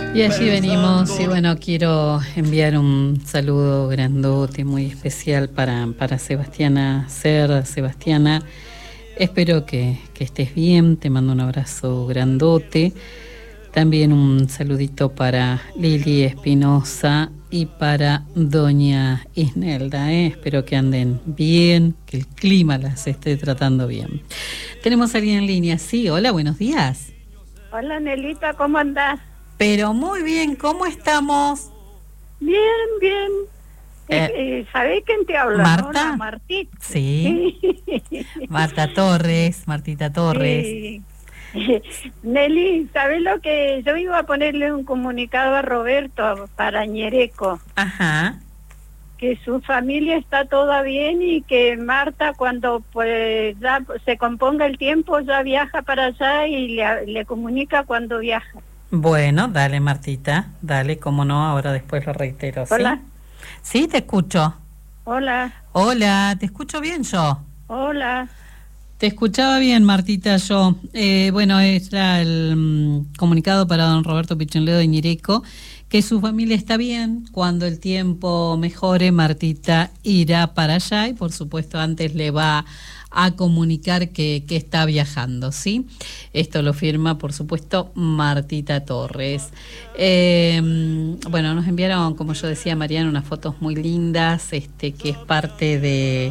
Y allí venimos, y bueno, quiero enviar un saludo grandote, muy especial para Sebastiana Ser. Sebastiana, espero que estés bien, te mando un abrazo grandote. También un saludito para Lili Espinosa y para doña Isnelda, espero que anden bien, que el clima las esté tratando bien. Tenemos a alguien en línea, sí, hola, buenos días. Hola Nelita, ¿cómo andás? Pero muy bien, ¿cómo estamos? Bien, bien. ¿Sabés quién te habla? ¿Marta? Hola, Martita. Sí. Martita Torres. Sí. Nelly, ¿sabés lo que? Yo iba a ponerle un comunicado a Roberto para Ñereco. Ajá. Que su familia está toda bien y que Marta cuando pues ya se componga el tiempo ya viaja para allá y le comunica cuando viaja. Bueno, dale Martita, dale, cómo no, ahora después lo reitero, ¿sí? Hola. Sí, te escucho. Hola. Hola, ¿te escucho bien yo? Hola. Te escuchaba bien, Martita, yo. Bueno, era el comunicado para don Roberto Pichonledo de Ñereco, que su familia está bien, cuando el tiempo mejore, Martita irá para allá y por supuesto antes le va a comunicar que está viajando, ¿sí? Esto lo firma, por supuesto, Martita Torres. Bueno, nos enviaron, como yo decía, Mariana, unas fotos muy lindas, que es parte de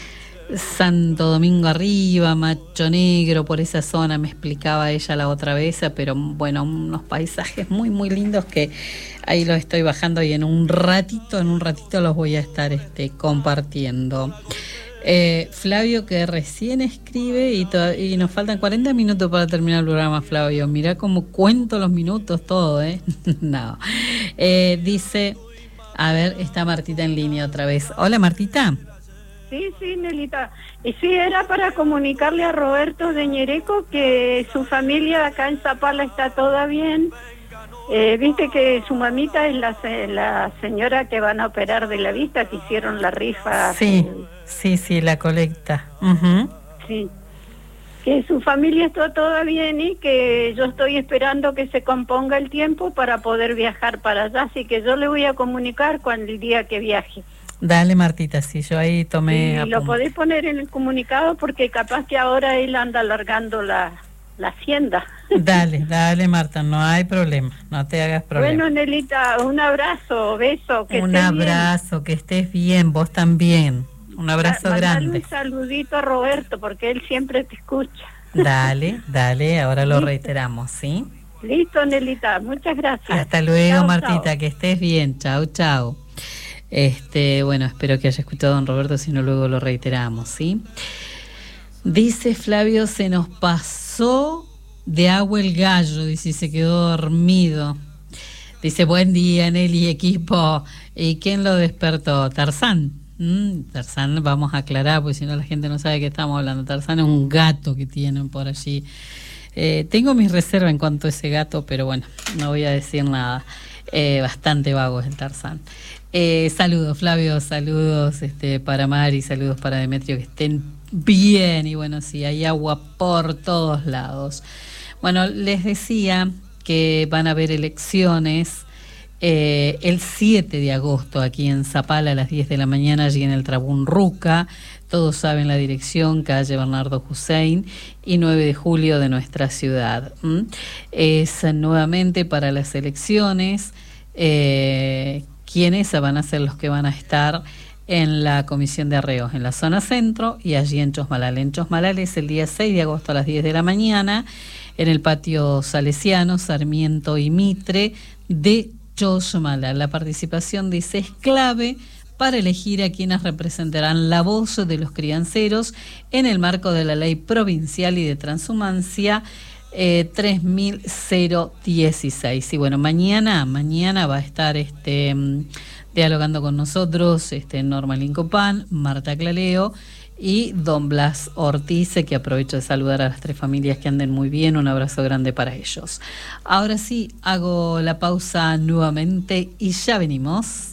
Santo Domingo Arriba, Macho Negro, por esa zona, me explicaba ella la otra vez, pero bueno, unos paisajes muy muy lindos que ahí los estoy bajando y en un ratito los voy a estar compartiendo. Flavio, que recién escribe y nos faltan 40 minutos para terminar el programa, Flavio. Mirá cómo cuento los minutos, todo, No. Dice, a ver, está Martita en línea otra vez. Hola, Martita. Sí, Nelita. Y sí, era para comunicarle a Roberto de Ñereco que su familia acá en Zapala está toda bien. Viste que su mamita es la señora que van a operar de la vista, que hicieron la rifa. Sí, la colecta. Uh-huh. Sí. Que su familia está toda bien y que yo estoy esperando que se componga el tiempo para poder viajar para allá. Así que yo le voy a comunicar el día que viaje. Dale, Martita, sí, yo ahí tomé... Y lo podés poner en el comunicado porque capaz que ahora él anda alargando la hacienda. Dale, Marta, no hay problema, no te hagas problema. Bueno, Nelita, un abrazo, beso. Un abrazo, bien. Que estés bien, vos también. Un abrazo grande. Un saludito a Roberto porque él siempre te escucha. Dale, ahora lo reiteramos, ¿sí? Listo, Nelita, muchas gracias. Hasta luego, chau, Martita, chau. Que estés bien, chau. Bueno, espero que haya escuchado a don Roberto, si no luego lo reiteramos, ¿sí? Dice Flavio, se nos pasó de agua el gallo, dice, se quedó dormido. Dice, buen día, Nelly, equipo. ¿Y quién lo despertó? Tarzán. Tarzán, vamos a aclarar, porque si no la gente no sabe de qué estamos hablando. Tarzán es un gato que tienen por allí. Tengo mis reservas en cuanto a ese gato, pero bueno, no voy a decir nada. Bastante vago es el Tarzán. Saludos, Flavio, saludos para Mari, saludos para Demetrio, que estén bien. Y bueno, sí, hay agua por todos lados. Bueno, les decía que van a haber elecciones el 7 de agosto aquí en Zapala a las 10 de la mañana, allí en el Trabún Ruca. Todos saben la dirección, calle Bernardo Hussein y 9 de julio de nuestra ciudad. Es nuevamente para las elecciones. ¿Quiénes van a ser los que van a estar en la comisión de arreos en la zona centro y allí en Chosmalal? En Chosmalal es el día 6 de agosto a las 10 de la mañana en el patio Salesiano, Sarmiento y Mitre de Chosmalal. La participación, dice, es clave para elegir a quienes representarán la voz de los crianceros en el marco de la ley provincial y de transhumancia 3016. Y bueno, mañana va a estar dialogando con nosotros Norma Lincopán, Marta Claleo y don Blas Ortiz, que aprovecho de saludar a las tres familias, que anden muy bien. Un abrazo grande para ellos. Ahora sí, hago la pausa nuevamente y ya venimos.